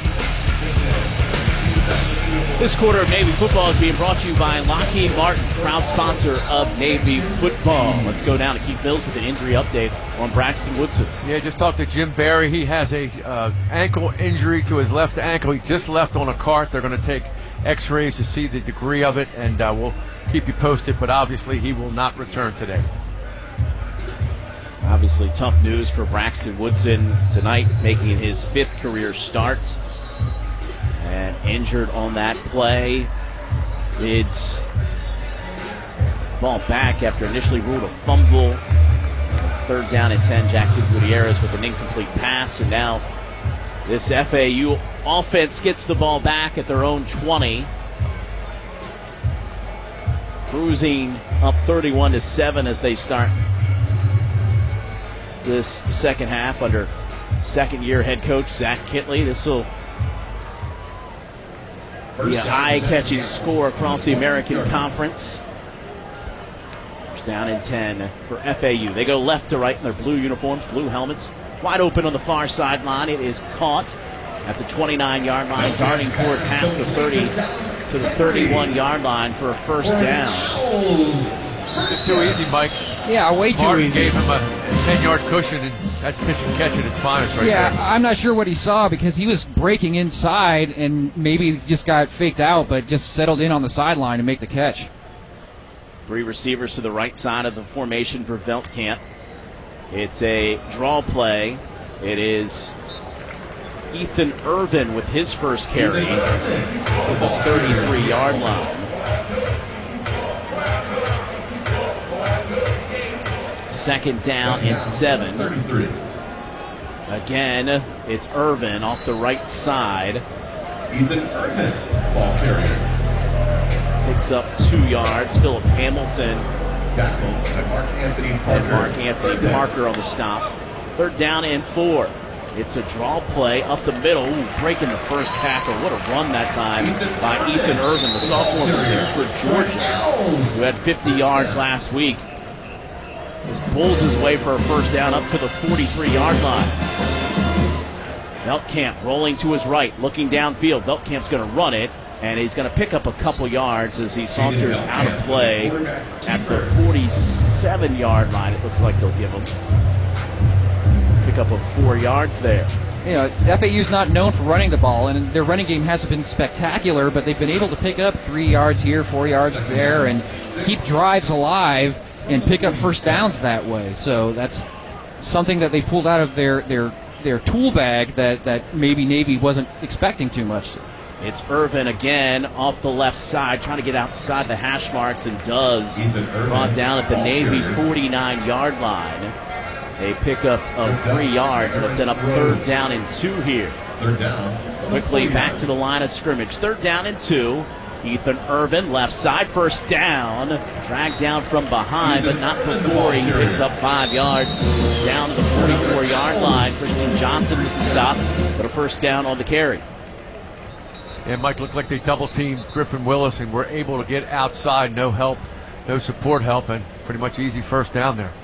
[SPEAKER 1] This quarter of Navy football is being brought to you by Lockheed Martin, proud sponsor of Navy football. Let's go down to Keith Mills with an injury update on Braxton Woodson.
[SPEAKER 2] Yeah, just talked to Jim Barry. He has a ankle injury to his left ankle. He just left on a cart. They're going to take x-rays to see the degree of it, and we'll keep you posted, but obviously he will not return today.
[SPEAKER 1] Obviously tough news for Braxton Woodson tonight, making his 5th career start. And injured on that play. It's ball back after initially ruled a fumble. 3rd down and 10. Jackson Gutierrez with an incomplete pass. And now this FAU offense gets the ball back at their own 20. Cruising up 31-7 as they start this second half under second-year head coach Zach Kitley. This will be a high-catching score across the American Conference. First down and 10 for FAU. They go left to right in their blue uniforms, blue helmets. Wide open on the far sideline. It is caught at the 29-yard line, darting forward past the 30 to the 31-yard line for a first down.
[SPEAKER 2] It's too easy, Mike.
[SPEAKER 3] Yeah, way too
[SPEAKER 2] Martin
[SPEAKER 3] easy.
[SPEAKER 2] gave him a 10-yard cushion, and that's pitch and catch at its finest right there.
[SPEAKER 3] I'm not sure what he saw because he was breaking inside and maybe just got faked out, but just settled in on the sideline to make the catch.
[SPEAKER 1] 3 receivers to the right side of the formation for Veldkamp. It's a draw play. It is Ethan Irvin with his first carry to the 33-yard line. Second down and 7. Again, it's Irvin off the right side.
[SPEAKER 6] Ethan Irvin, ball carrier.
[SPEAKER 1] Picks up 2 yards. Philip Hamilton.
[SPEAKER 6] Tackle by Mark Anthony Parker.
[SPEAKER 1] And Mark Anthony Parker on the stop. 3rd down and 4. It's a draw play up the middle. Ooh, breaking the first tackle. What a run that time by Ethan Irvin, the sophomore from Hereford, Georgia, who had 50 yards last week. Just pulls his way for a first down up to the 43-yard line. Veldkamp rolling to his right, looking downfield. Veldkamp's going to run it, and he's going to pick up a couple yards as he saunters out of play at the 47-yard line. It looks like they'll give him. Pick up of 4 yards there.
[SPEAKER 3] You know, FAU's not known for running the ball, and their running game hasn't been spectacular, but they've been able to pick up 3 yards here, 4 yards there, and keep drives alive and pick up first downs that way. So that's something that they pulled out of their tool bag that maybe Navy wasn't expecting too much.
[SPEAKER 1] It's Irvin again off the left side, trying to get outside the hash marks, and does. Brought down at the Navy 49-yard line. A pickup of 3 yards. It'll set up 3rd down and 2 here.
[SPEAKER 6] 3rd down.
[SPEAKER 1] Quickly back to the line of scrimmage. 3rd down and 2. Ethan Irvin, left side, first down. Dragged down from behind, but not before he picks up 5 yards. Down to the 44-yard line. Christian Johnson with the stop, but a first down on the carry.
[SPEAKER 2] And Mike, looked like they double-teamed Griffin Willis and were able to get outside. No help, no support help, and pretty much easy first down there.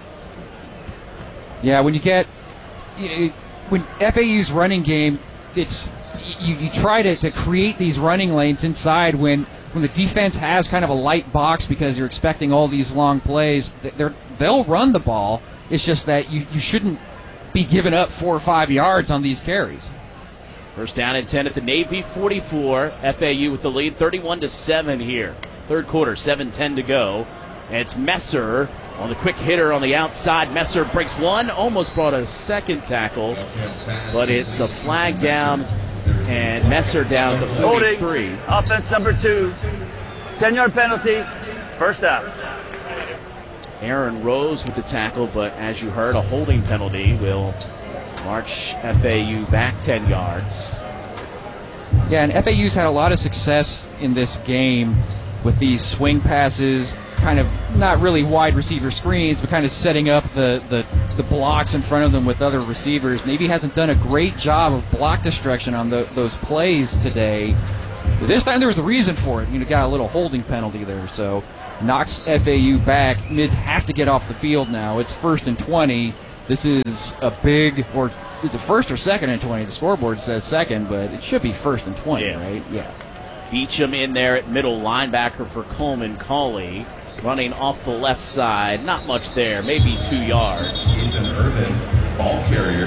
[SPEAKER 3] Yeah, when you get when FAU's running game, it's you try to create these running lanes inside when the defense has kind of a light box because you're expecting all these long plays. They'll run the ball. It's just that you shouldn't be giving up 4 or 5 yards on these carries.
[SPEAKER 1] First down and 10 at the Navy 44. FAU with the lead, 31-7 here. Third quarter, 7:10 to go. And it's Messer on the quick hitter on the outside. Messer breaks one, almost brought a second tackle, but it's a flag down, and Messer down at the 43.
[SPEAKER 4] Holding, offense number 2, 10-yard penalty, first down.
[SPEAKER 1] Aaron Rose with the tackle, but as you heard, a holding penalty will march FAU back 10 yards.
[SPEAKER 3] Yeah, and FAU's had a lot of success in this game with these swing passes, kind of not really wide receiver screens, but kind of setting up the blocks in front of them with other receivers. Navy hasn't done a great job of block destruction on those plays today. But this time there was a reason for it. You know, got a little holding penalty there, so knocks FAU back. Mids have to get off the field now. It's 1st and 20. This is a big, or is it 1st or 2nd and 20? The scoreboard says 2nd, but it should be 1st and 20, right? Yeah.
[SPEAKER 1] Beecham in there at middle linebacker for Coleman Cauley. Running off the left side. Not much there, maybe 2 yards.
[SPEAKER 6] Ethan Irvin, ball carrier.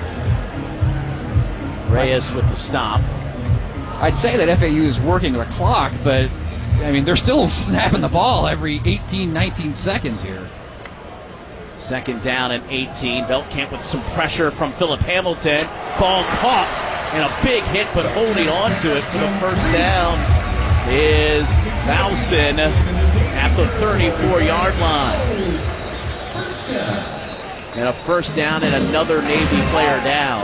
[SPEAKER 1] Reyes with the stop.
[SPEAKER 3] I'd say that FAU is working the clock, but, I mean, they're still snapping the ball every 18, 19 seconds here.
[SPEAKER 1] Second down and 18. Veltkamp with some pressure from Philip Hamilton. Ball caught and a big hit, but holding on to it for the first down is Bowson at the 34-yard line. And a first down and another Navy player down.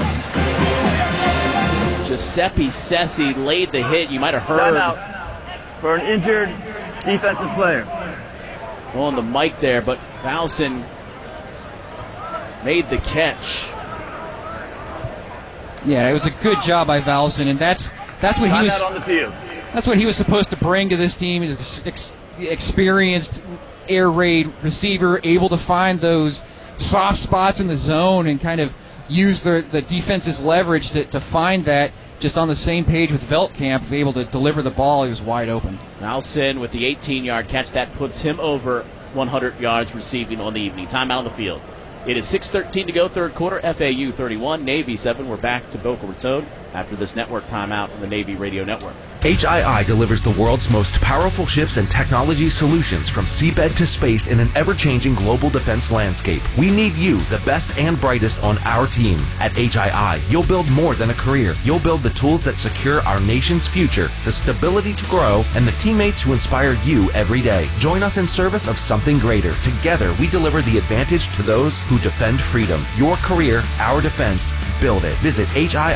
[SPEAKER 1] Giuseppe Sessi laid the hit. You might have heard.
[SPEAKER 4] Timeout for an injured defensive player.
[SPEAKER 1] On the mic there, but Bowson made the catch.
[SPEAKER 3] Yeah, it was a good job by Valson, and that's what he was
[SPEAKER 4] on the field.
[SPEAKER 3] That's what he was supposed to bring to this team. Is experienced air raid receiver, able to find those soft spots in the zone and kind of use the defense's leverage to find that. Just on the same page with Veltkamp, able to deliver the ball. He was wide open.
[SPEAKER 1] Valson with the 18-yard catch. That puts him over 100 yards receiving on the evening. Timeout on the field. It is 6:13 to go, third quarter. FAU 31, Navy 7. We're back to Boca Raton after this network timeout on the Navy Radio Network.
[SPEAKER 5] HII delivers the world's most powerful ships and technology solutions from seabed to space in an ever-changing global defense landscape. We need you, the best and brightest, on our team. At HII, you'll build more than a career. You'll build the tools that secure our nation's future, the stability to grow, and the teammates who inspire you every day. Join us in service of something greater. Together, we deliver the advantage to those who defend freedom. Your career, our defense. Build it. Visit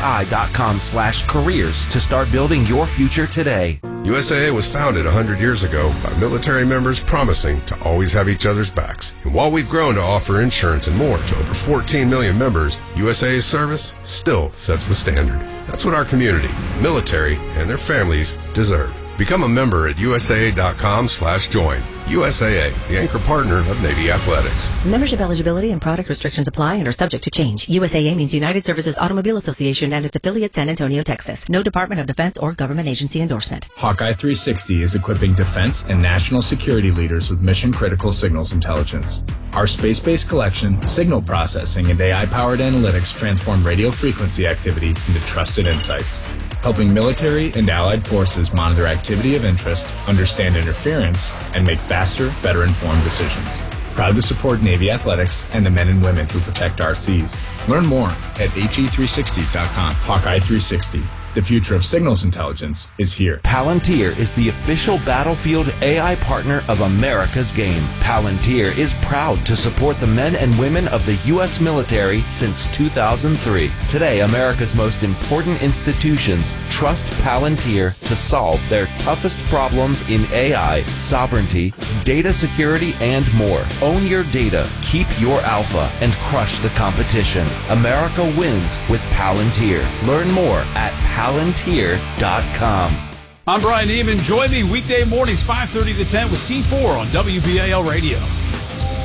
[SPEAKER 5] HII.com/careers to start building your future today.
[SPEAKER 13] USAA was founded 100 years ago by military members promising to always have each other's backs. And while we've grown to offer insurance and more to over 14 million members, USAA's service still sets the standard. That's what our community, military, and their families deserve. Become a member at USAA.com/join. USAA, the anchor partner of Navy Athletics.
[SPEAKER 15] Membership eligibility and product restrictions apply and are subject to change. USAA means United Services Automobile Association and its affiliate San Antonio, Texas. No Department of Defense or government agency endorsement.
[SPEAKER 17] Hawkeye 360 is equipping defense and national security leaders with mission-critical signals intelligence. Our space-based collection, signal processing, and AI-powered analytics transform radio frequency activity into trusted insights, helping military and allied forces monitor activity of interest, understand interference, and make faster, better informed decisions. Proud to support Navy Athletics and the men and women who protect our seas. Learn more at HE360.com. Hawkeye 360. The future of signals intelligence is here.
[SPEAKER 5] Palantir is the official battlefield AI partner of America's game. Palantir is proud to support the men and women of the U.S. military since 2003. Today, America's most important institutions trust Palantir to solve their toughest problems in AI, sovereignty, data security, and more. Own your data, keep your alpha, and crush the competition. America wins with Palantir. Learn more at Palantir.com.
[SPEAKER 8] I'm Brian Neiman. Join me weekday mornings 5:30 to 10 with C4 on WBAL Radio.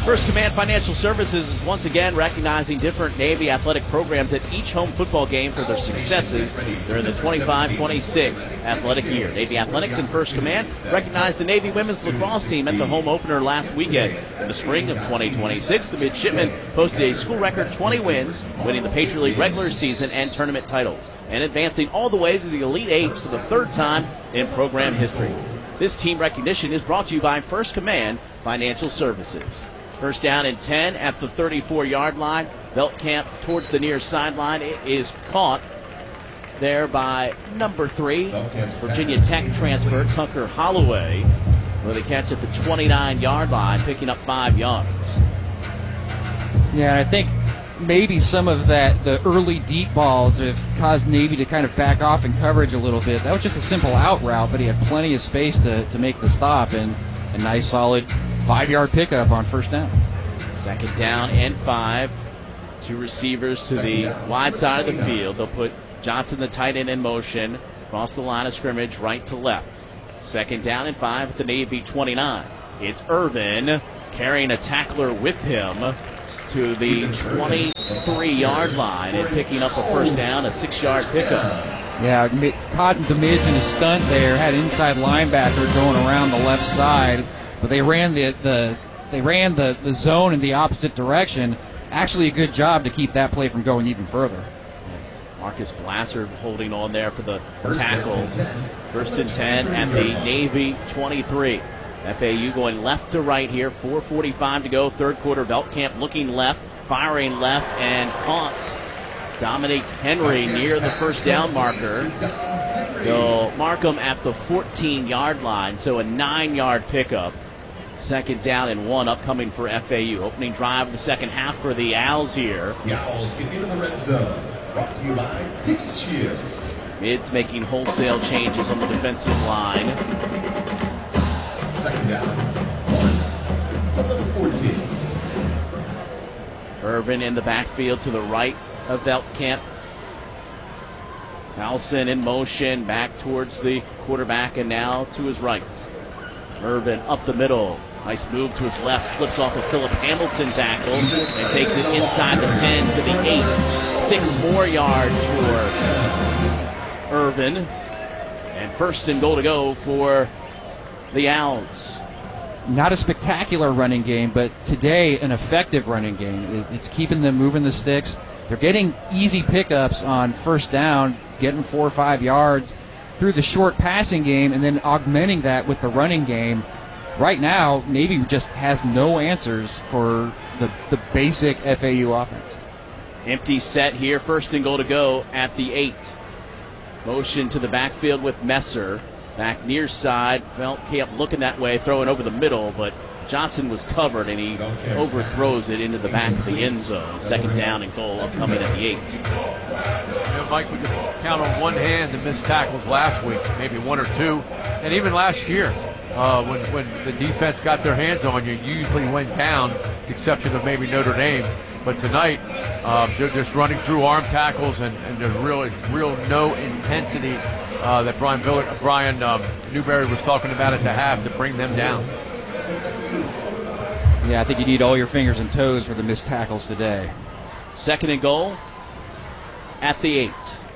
[SPEAKER 1] First Command Financial Services is once again recognizing different Navy athletic programs at each home football game for their successes during the 25-26 athletic year. Navy Athletics and First Command recognized the Navy women's lacrosse team at the home opener last weekend. In the spring of 2026, the midshipmen posted a school record 20 wins, winning the Patriot League regular season and tournament titles, and advancing all the way to the Elite Eight for the third time in program history. This team recognition is brought to you by First Command Financial Services. First down and 10 at the 34-yard line. Veltkamp towards the near sideline. It is caught there by number 3, Virginia Tech transfer Tucker Holloway, with a catch at the 29-yard line, picking up 5 yards.
[SPEAKER 3] Yeah, I think maybe some of that, the early deep balls, have caused Navy to kind of back off in coverage a little bit. That was just a simple out route, but he had plenty of space to make the stop, and a nice solid 5-yard pickup on first down.
[SPEAKER 1] Second down and 5. 2 receivers to the wide side of the field. They'll put Johnson, the tight end, in motion across the line of scrimmage, right to left. Second down and 5 at the Navy 29. It's Irvin carrying a tackler with him to the 23-yard line and picking up a first down, a 6-yard pickup.
[SPEAKER 3] Yeah, caught the mids in a stunt there, had inside linebacker going around the left side, but they ran the zone in the opposite direction. Actually a good job to keep that play from going even further.
[SPEAKER 1] Marcus Blasser holding on there for the tackle. First and 10 at the Navy 23. FAU going left to right here, 4:45 to go, third quarter. Veltkamp looking left, firing left, and caught Dominic Henry near the first down marker. They'll mark him at the 14-yard line, so a 9-yard pickup. Second down and 1 upcoming for FAU. Opening drive of the second half for the Owls here.
[SPEAKER 6] The Owls get into the red zone. Brought to you by Ticket Shield.
[SPEAKER 1] Mids making wholesale changes on the defensive line.
[SPEAKER 6] Second down. 1 from number 14.
[SPEAKER 1] Irvin in the backfield to the right of Veltkamp. Nelson in motion back towards the quarterback and now to his right. Irvin up the middle. Nice move to his left. Slips off a Philip Hamilton tackle and takes it inside the 10 to the 8. 6 more yards for Irvin. And first and goal to go for the Owls.
[SPEAKER 3] Not a spectacular running game, but today an effective running game. It's keeping them moving the sticks. They're getting easy pickups on first down, getting 4 or 5 yards through the short passing game, and then augmenting that with the running game. Right now, Navy just has no answers for the basic FAU offense.
[SPEAKER 1] Empty set here, first and goal to go at the 8. Motion to the backfield with Messer. Back near side, Veltkamp looking that way, throwing over the middle, but Johnson was covered and he overthrows it into the back of the end zone. Second down and goal upcoming at the 8.
[SPEAKER 2] You know, Mike, we can count on one hand the missed tackles last week, maybe 1 or 2, and even last year when the defense got their hands on you, you usually went down, with the exception of maybe Notre Dame. But tonight, they're just running through arm tackles, and there's real no intensity that Brian Newberry was talking about at the half to bring them down.
[SPEAKER 3] Yeah, I think you need all your fingers and toes for the missed tackles today.
[SPEAKER 1] Second and goal at the 8.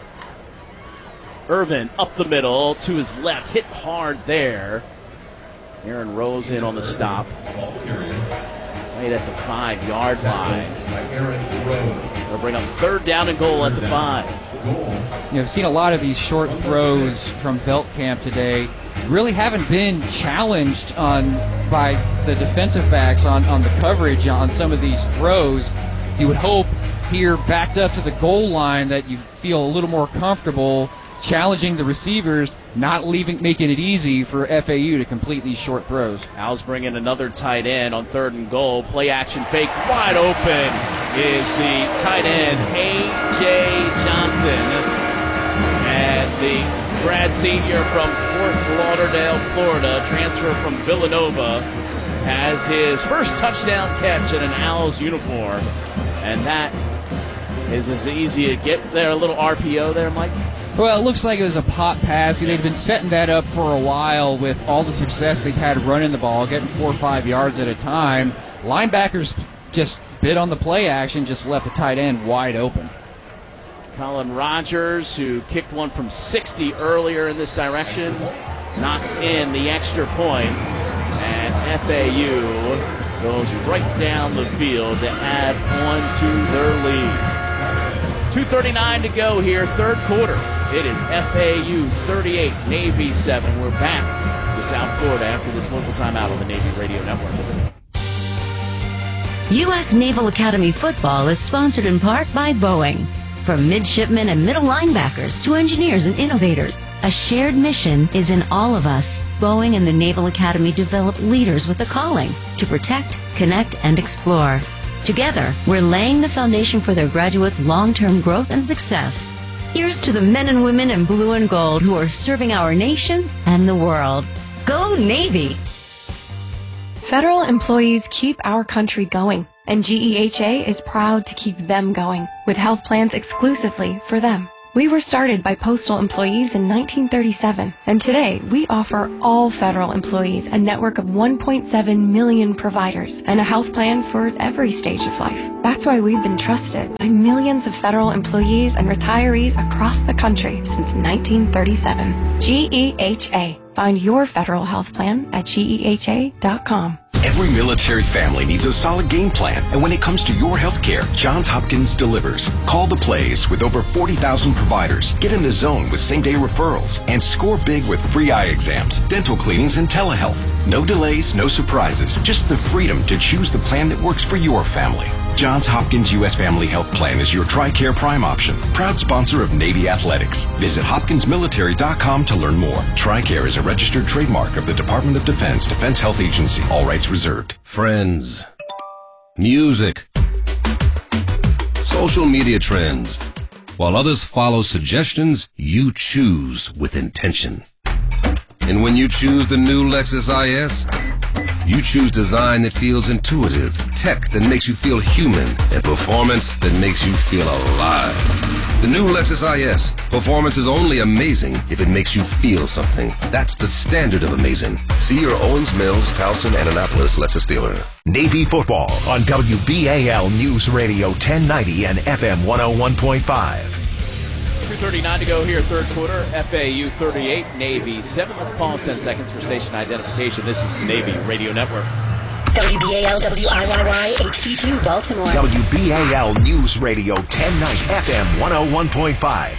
[SPEAKER 1] Irvin up the middle to his left, hit hard there. Aaron Rose in on the stop. Right at the 5-yard line. They'll bring up third down and goal at the 5.
[SPEAKER 3] You know, I've seen a lot of these short throws from Veltkamp today. Really haven't been challenged by the defensive backs on the coverage on some of these throws. You would hope here, backed up to the goal line, that you feel a little more comfortable challenging the receivers, not making it easy for FAU to complete these short throws.
[SPEAKER 1] Owls bring in another tight end on third and goal. Play action fake, wide open is the tight end, A.J. Johnson. And the grad senior from Fort Lauderdale, Florida, transfer from Villanova, has his first touchdown catch in an Owls uniform. And that is as easy to get there. A little RPO there, Mike?
[SPEAKER 3] Well, it looks like it was a pop pass. They've been setting that up for a while with all the success they've had running the ball, getting 4 or 5 yards at a time. Linebackers just bit on the play action, just left the tight end wide open.
[SPEAKER 1] Colin Rogers, who kicked one from 60 earlier in this direction, knocks in the extra point, and FAU goes right down the field to add on to their lead. 2:39 to go here, third quarter. It is FAU 38, Navy 7. We're back to South Florida after this local timeout on the Navy Radio Network.
[SPEAKER 16] U.S. Naval Academy football is sponsored in part by Boeing. From midshipmen and middle linebackers to engineers and innovators, a shared mission is in all of us. Boeing and the Naval Academy develop leaders with a calling to protect, connect, and explore. Together, we're laying the foundation for their graduates' long-term growth and success. Here's to the men and women in blue and gold who are serving our nation and the world. Go Navy!
[SPEAKER 10] Federal employees keep our country going, and GEHA is proud to keep them going with health plans exclusively for them. We were started by postal employees in 1937, and today we offer all federal employees a network of 1.7 million providers and a health plan for every stage of life. That's why we've been trusted by millions of federal employees and retirees across the country since 1937. GEHA. Find your federal health plan at GEHA.com.
[SPEAKER 23] Every military family needs a solid game plan, and when it comes to your health care, Johns Hopkins delivers. Call the plays with over 40,000 providers. Get in the zone with same-day referrals, and score big with free eye exams, dental cleanings, and telehealth. No delays, no surprises, just the freedom to choose the plan that works for your family. Johns Hopkins U.S. Family Health Plan is your TRICARE Prime option. Proud sponsor of Navy Athletics. Visit hopkinsmilitary.com to learn more. TRICARE is a registered trademark of the Department of Defense, Defense Health Agency. All rights reserved.
[SPEAKER 21] Friends. Music. Social media trends. While others follow suggestions, you choose with intention. And when you choose the new Lexus IS, you choose design that feels intuitive, tech that makes you feel human, and performance that makes you feel alive. The new Lexus IS. Performance is only amazing if it makes you feel something. That's the standard of amazing. See your Owens Mills, Towson, and Annapolis Lexus dealer.
[SPEAKER 7] Navy football on WBAL News Radio 1090 and FM 101.5.
[SPEAKER 1] 2:39 to go here, third quarter. FAU 38, Navy 7. Let's pause 10 seconds for station identification. This is the Navy Radio Network.
[SPEAKER 15] WBAL WIYY HD2 Baltimore.
[SPEAKER 7] WBAL News Radio 1090 FM 101.5.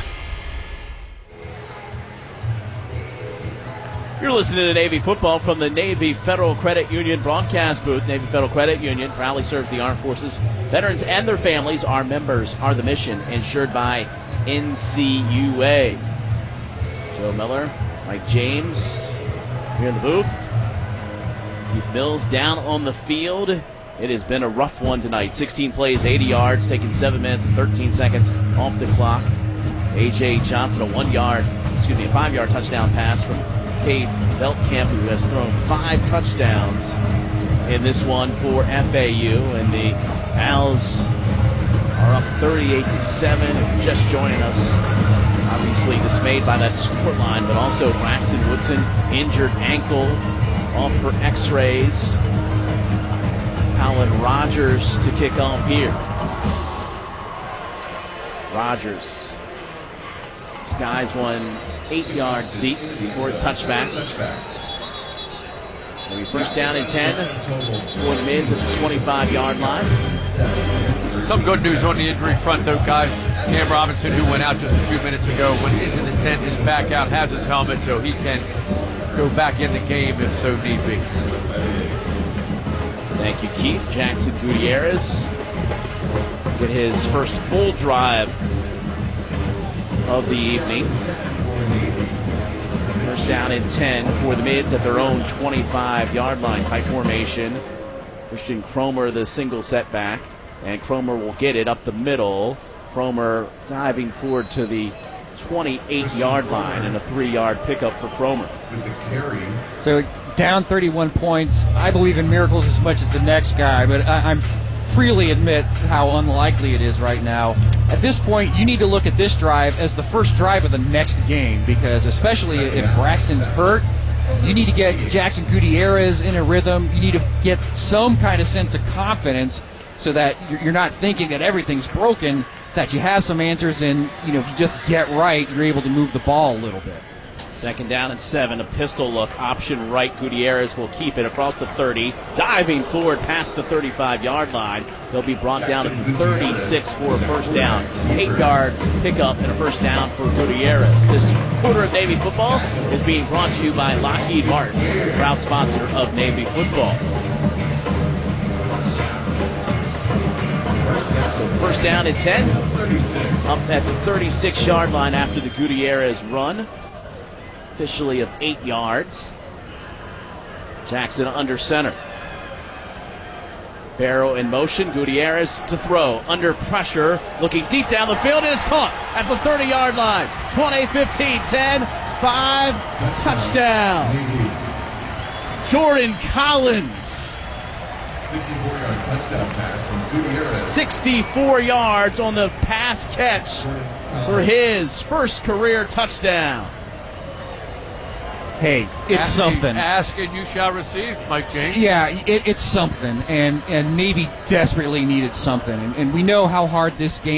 [SPEAKER 1] You're listening to Navy football from the Navy Federal Credit Union broadcast booth. Navy Federal Credit Union proudly serves the armed forces, veterans, and their families. Our members are the mission, insured by NCUA. Joe Miller, Mike James here in the booth. Keith Mills down on the field. It has been a rough one tonight. 16 plays, 80 yards, taking 7 minutes and 13 seconds off the clock. A.J. Johnson, a 5-yard touchdown pass from Cade Beltkamp, who has thrown 5 touchdowns in this one for FAU. And the Owls are up 38-7. If you're just joining us, obviously dismayed by that scoreline, but also Braxton Woodson, injured ankle, off for x-rays. Colin Rogers to kick off here. Rogers skies one 8 yards deep before a touchback. Maybe first down and 10 for the Mids at the 25-yard line.
[SPEAKER 2] Some good news on the injury front, though, guys. Cam Robinson, who went out just a few minutes ago, went into the tent, is back out, has his helmet, so he can go back in the game if so need be.
[SPEAKER 1] Thank you, Keith. Jackson Gutierrez get his first full drive of the evening. First down and 10 for the Mids at their own 25-yard line. Tight formation. Christian Cromer, the single setback. And Cromer will get it up the middle. Cromer diving forward to the 28-yard line and a 3-yard pickup for Cromer.
[SPEAKER 3] So down 31 points. I believe in miracles as much as the next guy, but I'm freely admit how unlikely it is right now. At this point, you need to look at this drive as the first drive of the next game, because especially if Braxton's hurt, You need to get Jackson Gutierrez in a rhythm. You need to get some kind of sense of confidence so that you're not thinking that everything's broken, that you have some answers, and if you just get right, you're able to move the ball a little bit.
[SPEAKER 1] 2nd down and 7, a pistol look, option right. Gutierrez will keep it across the 30, diving forward past the 35-yard line. They'll be brought down at the 36 for a first down. 8-yard pickup and a first down for Gutierrez. This quarter of Navy football is being brought to you by Lockheed Martin, proud sponsor of Navy football. So first down at 10, up at the 36-yard line after the Gutierrez run. Officially of 8 yards. Jackson under center. Barrow in motion. Gutierrez to throw. Under pressure. Looking deep down the field, and it's caught at the 30-yard line. 20, 15, 10, 5. Touchdown. Jordan Collins.
[SPEAKER 6] 64-yard touchdown pass from Gutierrez.
[SPEAKER 1] 64 yards on the pass catch for his first career touchdown.
[SPEAKER 3] Hey, it's something.
[SPEAKER 2] Ask and you shall receive, Mike James.
[SPEAKER 3] Yeah, it's something, and Navy desperately needed something, and we know how hard this game